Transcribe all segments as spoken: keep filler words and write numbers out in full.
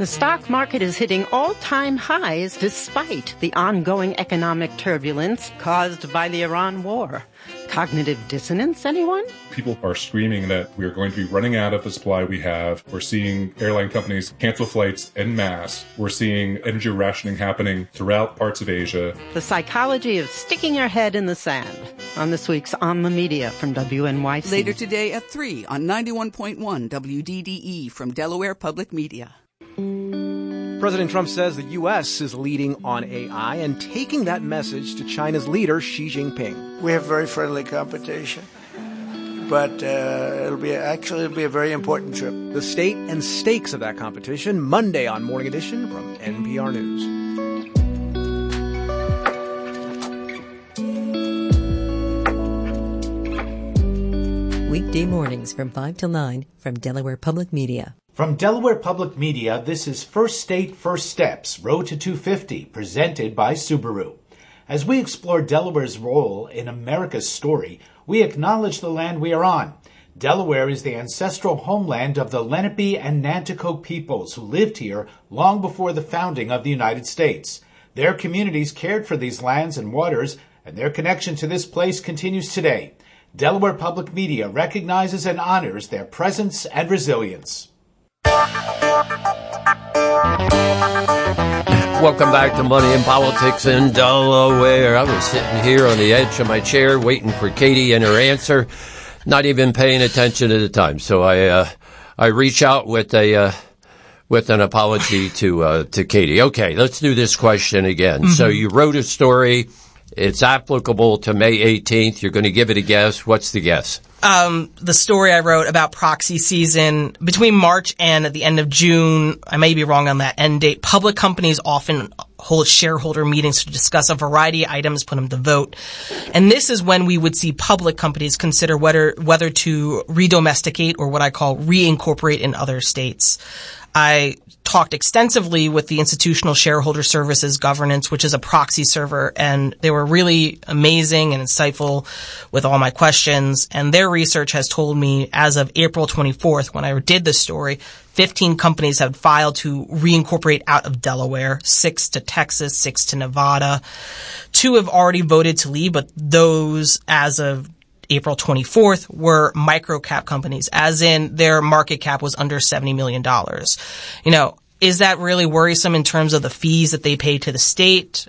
The stock market is hitting all-time highs despite the ongoing economic turbulence caused by the Iran war. Cognitive dissonance, anyone? People are screaming that we are going to be running out of the supply we have. We're seeing airline companies cancel flights en masse. We're seeing energy rationing happening throughout parts of Asia. The psychology of sticking your head in the sand. On this week's On the Media from W N Y C. Later today at three on ninety-one point one W D D E from Delaware Public Media. President Trump says the U S is leading on A I and taking that message to China's leader, Xi Jinping. We have very friendly competition, but uh, it'll be actually it'll be a very important trip. The state and stakes of that competition, Monday on Morning Edition from N P R News. Weekday mornings from five till nine from Delaware Public Media. From Delaware Public Media, this is First State, First Steps, Road to two fifty, presented by Subaru. As we explore Delaware's role in America's story, we acknowledge the land we are on. Delaware is the ancestral homeland of the Lenape and Nanticoke peoples who lived here long before the founding of the United States. Their communities cared for these lands and waters, and their connection to this place continues today. Delaware Public Media recognizes and honors their presence and resilience. Welcome back to Money and Politics in Delaware. I was sitting here on the edge of my chair waiting for Katie and her answer, not even paying attention at the time. So I uh, I reach out with a uh, with an apology to uh, to Katie. Okay, let's do this question again. Mm-hmm. So you wrote a story. It's applicable to May eighteenth. You're going to give it a guess. What's the guess? Um, the story I wrote about proxy season between March and at the end of June, I may be wrong on that end date. Public companies often hold shareholder meetings to discuss a variety of items, put them to vote. And this is when we would see public companies consider whether, whether to redomesticate or what I call reincorporate in other states. I talked extensively with the Institutional Shareholder Services Governance, which is a proxy server, and they were really amazing and insightful with all my questions. And their research has told me as of April twenty-fourth, when I did this story, fifteen companies have filed to reincorporate out of Delaware, six to Texas, six to Nevada. Two have already voted to leave, but those as of April twenty-fourth were micro-cap companies, as in their market cap was under seventy million dollars. You know, is that really worrisome in terms of the fees that they pay to the state?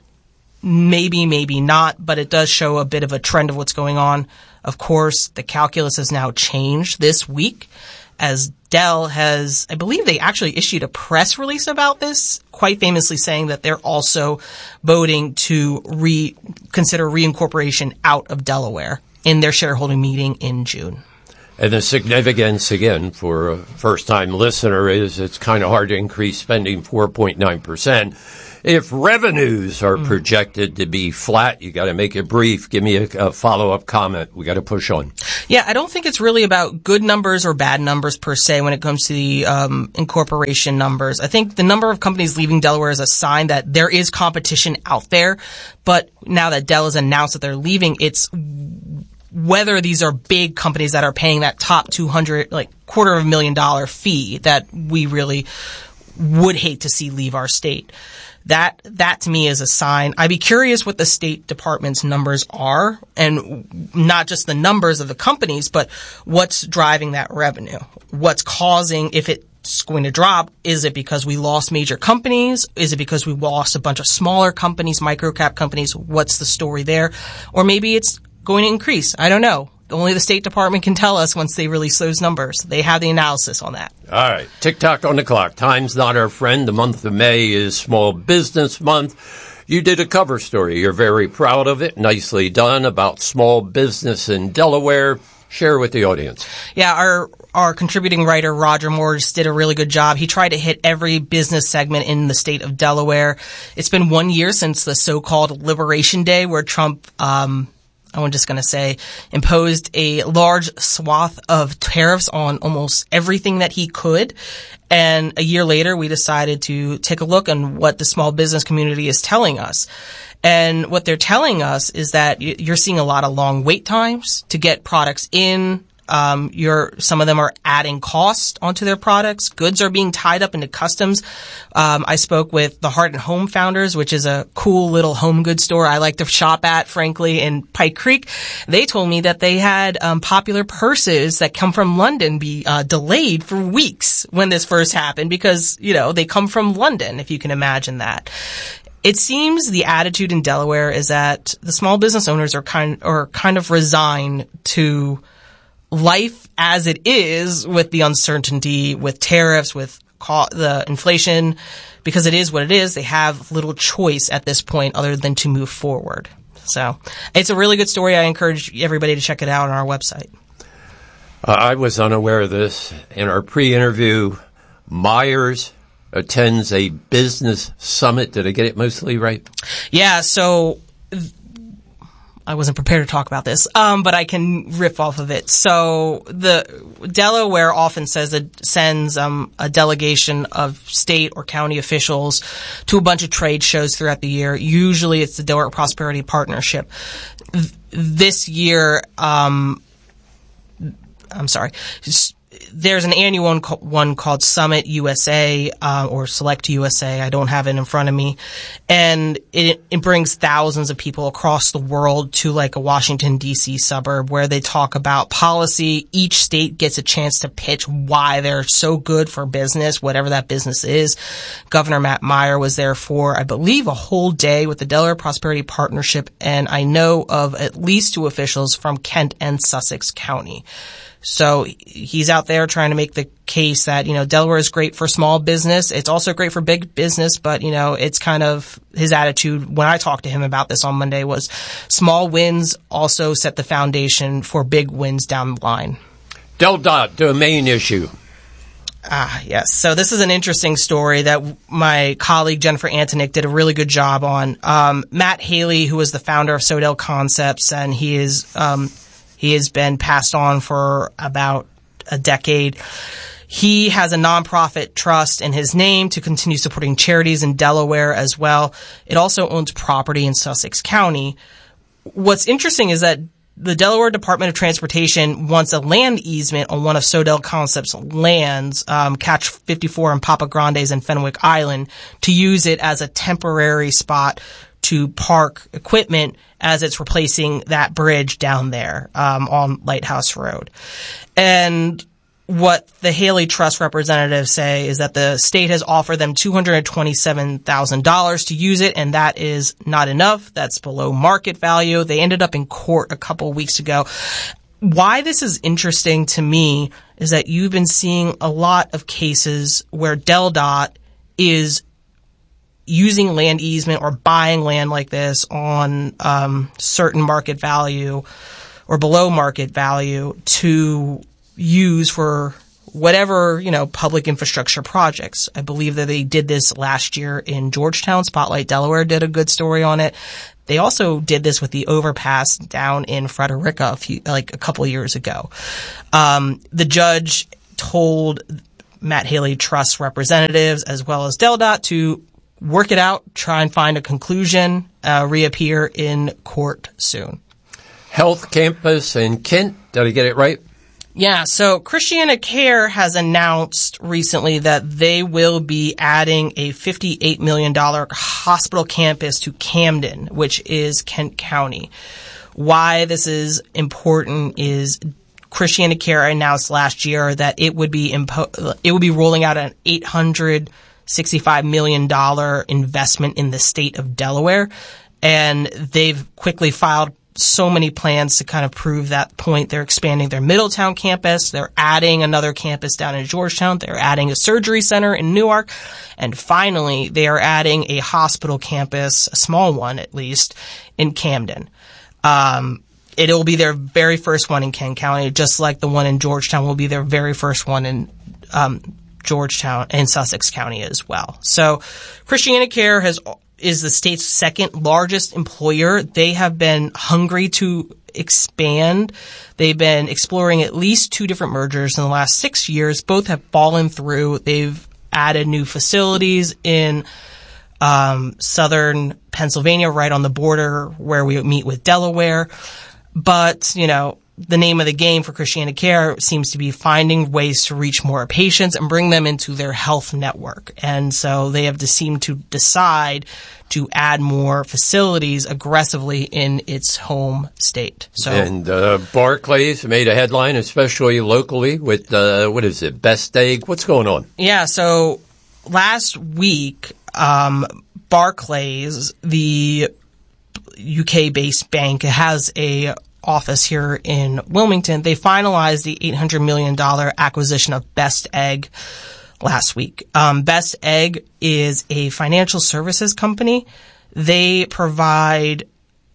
Maybe, maybe not, but it does show a bit of a trend of what's going on. Of course, the calculus has now changed this week, as Dell has, I believe they actually issued a press release about this, quite famously saying that they're also voting to re consider reincorporation out of Delaware in their shareholding meeting in June. And the significance, again, for a first-time listener is it's kind of hard to increase spending four point nine percent. If revenues are mm. projected to be flat, you got to make it brief. Give me a, a follow-up comment. We got to push on. Yeah, I don't think it's really about good numbers or bad numbers per se when it comes to the um, incorporation numbers. I think the number of companies leaving Delaware is a sign that there is competition out there. But now that Dell has announced that they're leaving, it's whether these are big companies that are paying that top two hundred, like quarter of a million dollar fee that we really would hate to see leave our state. That, that to me is a sign. I'd be curious what the State Department's numbers are, and not just the numbers of the companies, but what's driving that revenue. What's causing, if it's going to drop, is it because we lost major companies? Is it because we lost a bunch of smaller companies, micro-cap companies? What's the story there? Or maybe it's going to increase. I don't know. Only the State Department can tell us once they release those numbers. They have the analysis on that. All right. Tick-tock on the clock. Time's not our friend. The month of May is Small Business Month. You did a cover story. You're very proud of it. Nicely done about small business in Delaware. Share with the audience. Yeah, our our contributing writer, Roger Moore, just did a really good job. He tried to hit every business segment in the state of Delaware. It's been one year since the so-called Liberation Day, where Trump um I'm just going to say, imposed a large swath of tariffs on almost everything that he could. And a year later, we decided to take a look on what the small business community is telling us. And what they're telling us is that you're seeing a lot of long wait times to get products in. Um, you're, some of them are adding cost onto their products. Goods are being tied up into customs. Um, I spoke with the Heart and Home Founders, which is a cool little home goods store I like to shop at, frankly, in Pike Creek. They told me that they had um, popular purses that come from London be uh, delayed for weeks when this first happened because, you know, they come from London, if you can imagine that. It seems the attitude in Delaware is that the small business owners are kind are kind of resigned to life as it is with the uncertainty, with tariffs, with co- the inflation, because it is what it is. They have little choice at this point other than to move forward. So it's a really good story. I encourage everybody to check it out on our website. Uh, I was unaware of this. In our pre-interview, Myers attends a business summit. Did I get it mostly right? Yeah, so I wasn't prepared to talk about this, um, but I can riff off of it. So the Delaware often says it sends um, a delegation of state or county officials to a bunch of trade shows throughout the year. Usually it's the Delaware Prosperity Partnership. Th- this year, um, I'm sorry, there's an annual one called Summit U S A, uh, or Select U S A. I don't have it in front of me. And it, it brings thousands of people across the world to like a Washington, D C suburb where they talk about policy. Each state gets a chance to pitch why they're so good for business, whatever that business is. Governor Matt Meyer was there for, I believe, a whole day with the Delaware Prosperity Partnership. And I know of at least two officials from Kent and Sussex County. So he's out there trying to make the case that, you know, Delaware is great for small business. It's also great for big business, but, you know, it's kind of his attitude when I talked to him about this on Monday was small wins also set the foundation for big wins down the line. Del Dot, domain issue. Ah, yes. So this is an interesting story that my colleague Jennifer Antonick did a really good job on. Um, Matt Haley, who is the founder of Sodell Concepts, and he is, um, He has been passed on for about a decade. He has a nonprofit trust in his name to continue supporting charities in Delaware as well. It also owns property in Sussex County. What's interesting is that the Delaware Department of Transportation wants a land easement on one of Sodell Concepts' lands, um, Catch fifty-four and Papa Grande's and Fenwick Island, to use it as a temporary spot to park equipment as it's replacing that bridge down there um, on Lighthouse Road. And what the Haley Trust representatives say is that the state has offered them two hundred twenty-seven thousand dollars to use it, and that is not enough. That's below market value. They ended up in court a couple of weeks ago. Why this is interesting to me is that you've been seeing a lot of cases where Del Dot is using land easement or buying land like this on um, certain market value or below market value to use for whatever, you know, public infrastructure projects. I believe that they did this last year in Georgetown. Spotlight Delaware did a good story on it. They also did this with the overpass down in Frederica a few, like a couple of years ago. Um, the judge told Matt Haley Trust representatives as well as Del Dot to work it out, try and find a conclusion, uh, reappear in court soon. Health Campus in Kent. Did I get it right? Yeah, so Christiana Care has announced recently that they will be adding a fifty-eight million dollars hospital campus to Camden, which is Kent County. Why this is important is Christiana Care announced last year that it would be impo- it would be rolling out an eight hundred sixty-five million dollars investment in the state of Delaware, and they've quickly filed so many plans to kind of prove that point. They're expanding their Middletown campus. They're adding another campus down in Georgetown. They're adding a surgery center in Newark. And finally, they are adding a hospital campus, a small one at least, in Camden. Um, it'll be their very first one in Kent County, just like the one in Georgetown will be their very first one in um Georgetown and Sussex County as well. So Christiana Care has is the state's second largest employer. They have been hungry to expand. They've been exploring at least two different mergers in the last six years. Both have fallen through. They've added new facilities in um, southern Pennsylvania, right on the border where we meet with Delaware. But, you know, the name of the game for Christiana Care seems to be finding ways to reach more patients and bring them into their health network. And so they have to seem to decide to add more facilities aggressively in its home state. So, and uh, Barclays made a headline, especially locally, with, uh, what is it, Best Egg? What's going on? Yeah, so last week, um, Barclays, the U K-based bank, has a office here in Wilmington. They finalized the eight hundred million dollars acquisition of Best Egg last week. Um, Best Egg is a financial services company. They provide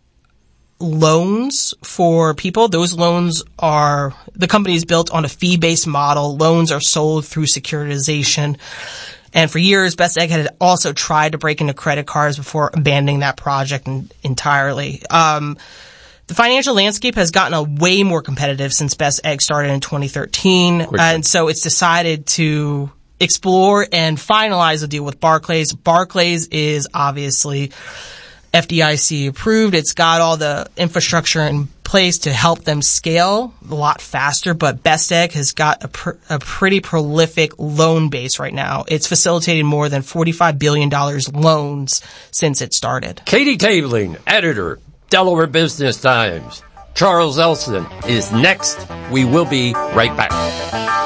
loans for people. Those loans are, the company is built on a fee-based model. Loans are sold through securitization. And for years, Best Egg had also tried to break into credit cards before abandoning that project entirely. Um, The financial landscape has gotten a way more competitive since Best Egg started in twenty thirteen. Quickly. And so it's decided to explore and finalize a deal with Barclays. Barclays is obviously F D I C approved. It's got all the infrastructure in place to help them scale a lot faster, but Best Egg has got a, pr- a pretty prolific loan base right now. It's facilitated more than forty-five billion dollars loans since it started. Katie Tabling, editor, Delaware Business Times. Charles Elston is next. We will be right back.